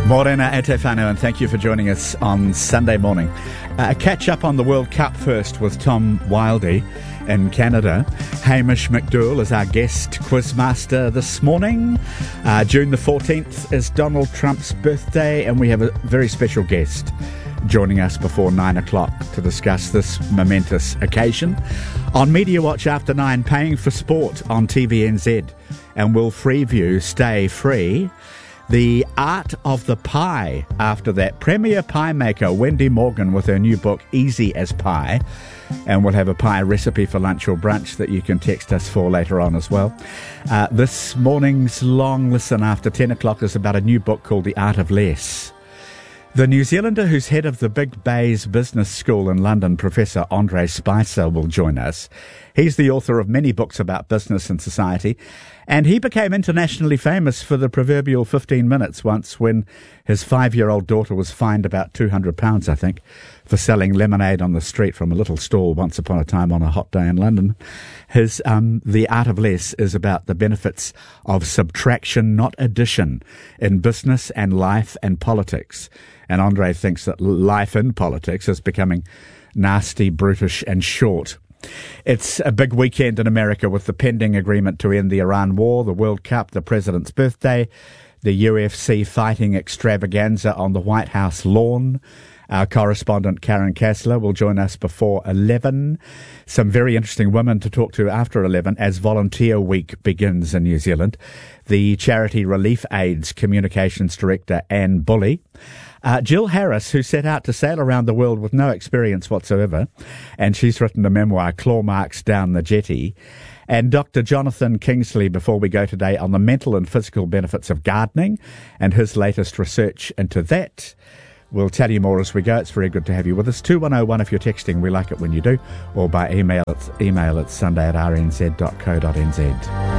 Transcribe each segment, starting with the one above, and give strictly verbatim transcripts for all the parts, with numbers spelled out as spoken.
Morena e te whānau, and thank you for joining us on Sunday morning. Uh, a catch-up on the World Cup first with Tom Wildey in Canada. Hamish McDowell is our guest quizmaster this morning. Uh, June the fourteenth is Donald Trump's birthday, and we have a very special guest joining us before nine o'clock to discuss this momentous occasion. On Media Watch after nine, paying for sport on T V N Z, and will Freeview stay free? The art of the pie after that. Premier pie maker Wendy Morgan with her new book, Easy as Pie. And we'll have a pie recipe for lunch or brunch that you can text us for later on as well. Uh, this morning's long listen after ten o'clock is about a new book called The Art of Less. The New Zealander who's head of the Big Bays Business School in London, Professor Andre Spicer, will join us. He's the author of many books about business and society, and he became internationally famous for the proverbial fifteen minutes once when his five-year-old daughter was fined about two hundred pounds, I think, for selling lemonade on the street from a little stall once upon a time on a hot day in London. His um, The Art of Less is about the benefits of subtraction, not addition, in business and life and politics. And Andre thinks that life in politics is becoming nasty, brutish and short. It's a big weekend in America with the pending agreement to end the Iran war, the World Cup, the President's birthday, the U F C fighting extravaganza on the White House lawn. Our correspondent Karen Kassler will join us before eleven. Some very interesting women to talk to after eleven as Volunteer Week begins in New Zealand. The Charity Relief Aid's Communications Director Anne Bully. Uh, Jill Harris, who set out to sail around the world with no experience whatsoever, and she's written a memoir, Claw Marks Down the Jetty. And Doctor Jonathan Kingsley, before we go today, on the mental and physical benefits of gardening and his latest research into that. We'll tell you more as we go. It's very good to have you with us. two one oh one if you're texting. We like it when you do. Or by email, it's email at sunday at r n z dot co dot n z.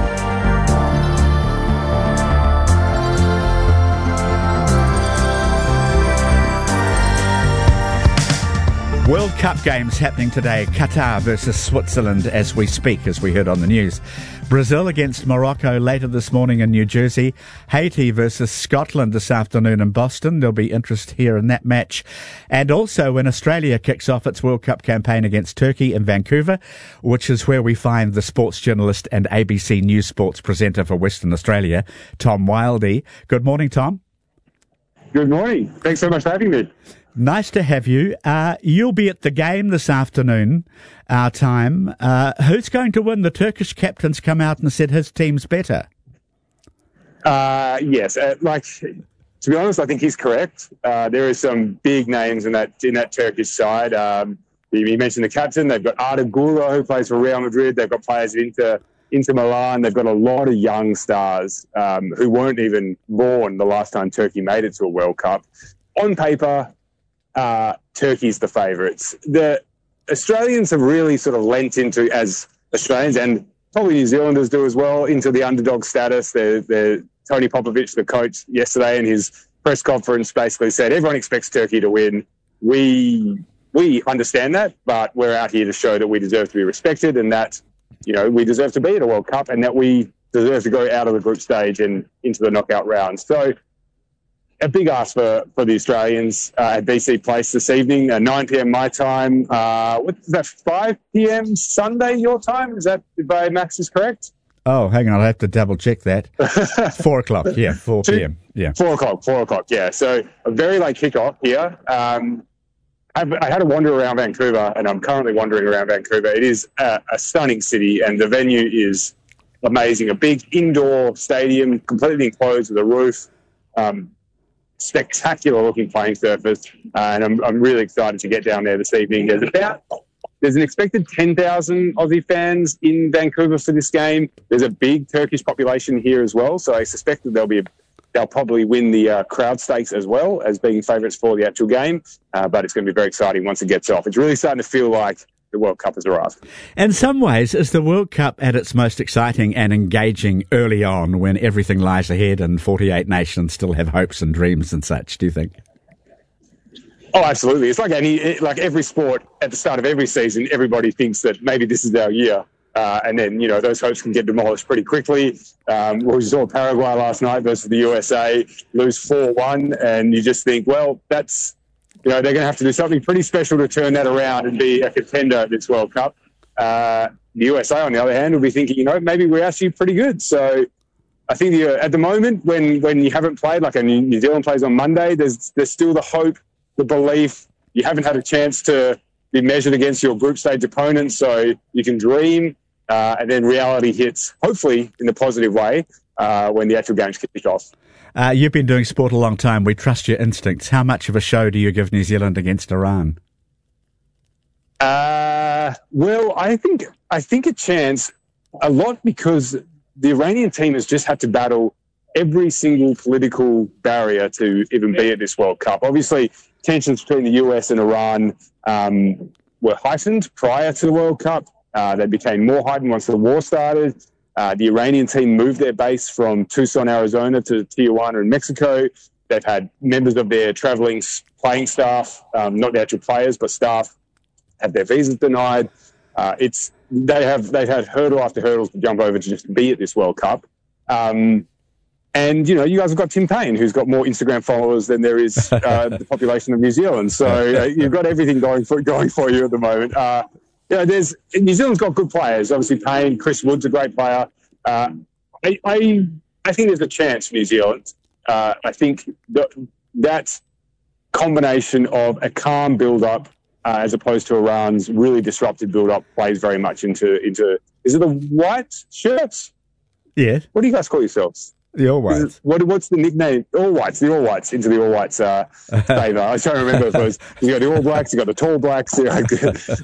World Cup games happening today. Qatar versus Switzerland as we speak, as we heard on the news. Brazil against Morocco later this morning in New Jersey. Haiti versus Scotland this afternoon in Boston. There'll be interest here in that match. And also when Australia kicks off its World Cup campaign against Turkey in Vancouver, which is where we find the sports journalist and A B C News sports presenter for Western Australia, Tom Wildey. Good morning, Tom. Good morning. Thanks so much for having me. Nice to have you. Uh, you'll be at the game this afternoon, our time. Uh, who's going to win? The Turkish captain's come out and said his team's better. Uh, yes, uh, like to be honest, I think he's correct. Uh, there are some big names in that in that Turkish side. Um, you, you mentioned the captain. They've got Arda Güler, who plays for Real Madrid. They've got players into into Milan. They've got a lot of young stars um, who weren't even born the last time Turkey made it to a World Cup. On paper, Uh, Turkey's the favourites. The Australians have really sort of lent into, as Australians and probably New Zealanders do as well, into the underdog status. They're, they're, Tony Popovich, the coach, yesterday in his press conference basically said everyone expects Turkey to win. We we understand that, but we're out here to show that we deserve to be respected and that, you know, we deserve to be at a World Cup and that we deserve to go out of the group stage and into the knockout rounds. So a big ask for, for the Australians uh, at B C Place this evening, uh, nine p.m. my time. Uh, what is that, five p.m. Sunday your time? Is that, if my maths is correct? Oh, hang on, I have to double check that. Four o'clock, yeah, four p.m. Yeah, four o'clock, four o'clock. Yeah, so a very late kickoff here. Um, I've, I had a wander around Vancouver, and I'm currently wandering around Vancouver. It is a, a stunning city, and the venue is amazing. A big indoor stadium, completely enclosed with a roof. Um, spectacular looking playing surface, uh, and I'm, I'm really excited to get down there this evening. There's about there's an expected ten thousand Aussie fans in Vancouver for this game. There's a big Turkish population here as well, so I suspect that there'll be a, they'll probably win the uh, crowd stakes as well as being favourites for the actual game. Uh, but it's going to be very exciting once it gets off. It's really starting to feel like the World Cup has arrived. In some ways, is the World Cup at its most exciting and engaging early on when everything lies ahead and forty-eight nations still have hopes and dreams and such, do you think? Oh, absolutely. It's like any, like every sport at the start of every season, everybody thinks that maybe this is our year. Uh, and then, you know, those hopes can get demolished pretty quickly. Um, we saw Paraguay last night versus the U S A lose four one, and you just think, well, that's, you know, they're going to have to do something pretty special to turn that around and be a contender at this World Cup. Uh, the U S A, on the other hand, will be thinking, you know, maybe we're actually pretty good. So I think the, at the moment, when, when you haven't played, like a New, New Zealand plays on Monday, there's there's still the hope, the belief. You haven't had a chance to be measured against your group stage opponents, so you can dream. Uh, and then reality hits, hopefully in a positive way, uh, when the actual games kick off. Uh, you've been doing sport a long time. We trust your instincts. How much of a show do you give New Zealand against Iran? Uh, well, I think I think a chance, a lot, because the Iranian team has just had to battle every single political barrier to even be at this World Cup. Obviously, tensions between the U S and Iran um, were heightened prior to the World Cup. Uh, they became more heightened once the war started. Uh, the Iranian team moved their base from Tucson, Arizona to Tijuana in Mexico. They've had members of their travelling playing staff, um, not the actual players, but staff, have their visas denied. Uh, it's they have they've had hurdle after hurdles to jump over to just be at this World Cup. Um, and, you know, you guys have got Tim Payne, who's got more Instagram followers than there is uh, the population of New Zealand. So uh, you've got everything going for going for you at the moment. Uh, You know, there's New Zealand's got good players. Obviously, Payne, Chris Wood's a great player. Uh, I, I I think there's a chance for New Zealand. Uh, I think that that combination of a calm build-up uh, as opposed to Iran's really disruptive build-up plays very much into into. Is it the white shirts? Yeah. What do you guys call yourselves? The All Whites. What, what's the nickname? All Whites, the All Whites, into the All Whites uh, favour. I was trying to remember. It was, you got the All Blacks, you got the Tall Blacks. You know.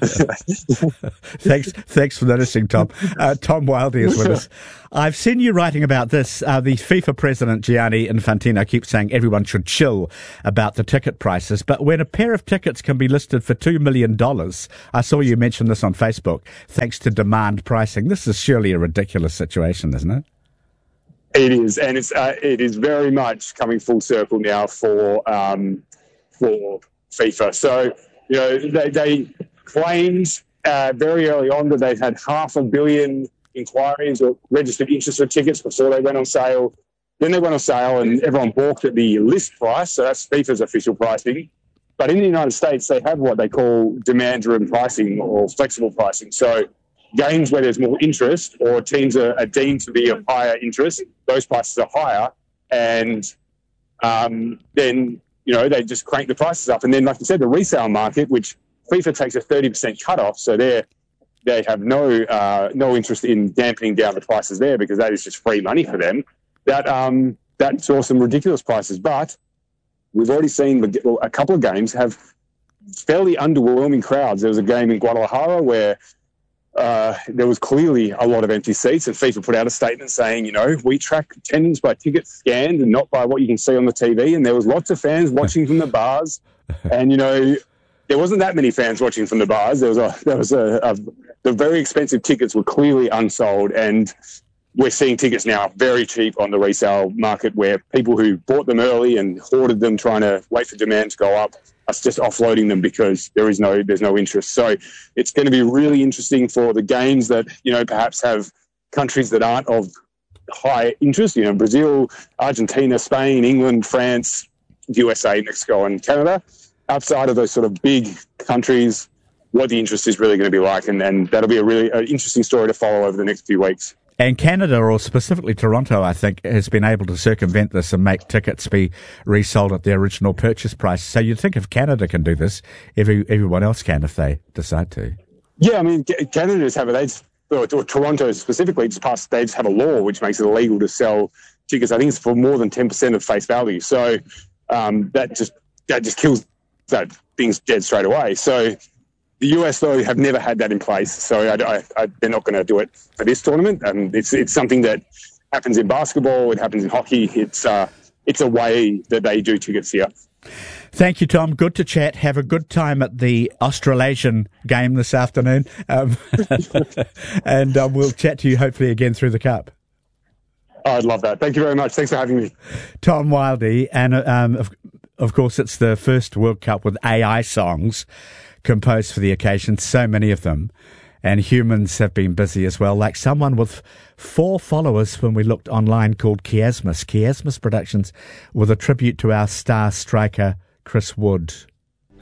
thanks, thanks for noticing, Tom. Uh, Tom Wildey is with us. I've seen you writing about this. Uh, the FIFA president, Gianni Infantino, keeps saying everyone should chill about the ticket prices. But when a pair of tickets can be listed for two million dollars, I saw you mention this on Facebook, thanks to demand pricing. This is surely a ridiculous situation, isn't it? It is, and it's uh, it is very much coming full circle now for um, for FIFA. So, you know, they, they claimed uh, very early on that they'd had half a billion inquiries or registered interest for tickets before they went on sale. Then they went on sale, and everyone balked at the list price. So that's FIFA's official pricing. But in the United States, they have what they call demand-driven pricing or flexible pricing. So games where there's more interest or teams are, are deemed to be of higher interest, those prices are higher. And um, then, you know, they just crank the prices up. And then, like you said, the resale market, which FIFA takes a thirty percent cut-off, so they're, they have no uh, no interest in dampening down the prices there because that is just free money for them. That, um, that saw some ridiculous prices. But we've already seen a couple of games have fairly underwhelming crowds. There was a game in Guadalajara where Uh, there was clearly a lot of empty seats, and FIFA put out a statement saying, you know, we track attendance by tickets scanned and not by what you can see on the T V. And there was lots of fans watching from the bars, and you know, there wasn't that many fans watching from the bars. There was a, there was a, a the very expensive tickets were clearly unsold, and we're seeing tickets now very cheap on the resale market, where people who bought them early and hoarded them, trying to wait for demand to go up, us just offloading them because there is no there's no interest. So it's going to be really interesting for the games that, you know, perhaps have countries that aren't of high interest, you know, Brazil, Argentina, Spain, England, France, U S A, Mexico and Canada. Outside of those sort of big countries, what the interest is really going to be like, and, and that'll be a really uh, interesting story to follow over the next few weeks. And Canada, or specifically Toronto, I think, has been able to circumvent this and make tickets be resold at the original purchase price. So you'd think if Canada can do this, every, everyone else can if they decide to. Yeah, I mean, Canada just have a, they just, or, or Toronto specifically, just passed, they just have a law which makes it illegal to sell tickets. I think it's for more than ten percent of face value. So um, that just that just kills that thing's dead straight away. So the U S, though, have never had that in place, so I, I, I, they're not going to do it for this tournament. Um, it's it's something that happens in basketball, it happens in hockey. It's uh, it's a way that they do tickets here. Thank you, Tom. Good to chat. Have a good time at the Australasian game this afternoon, um, and uh, we'll chat to you hopefully again through the Cup. I'd love that. Thank you very much. Thanks for having me. Tom Wildey, and um, of, of course, it's the first World Cup with A I songs composed for the occasion, so many of them. And humans have been busy as well, like someone with four followers when we looked online called Chiasmus. Chiasmus Productions with a tribute to our star striker, Chris Wood.